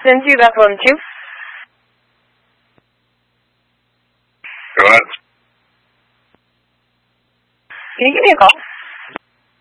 send you that one too. Go ahead. Can you give me a call?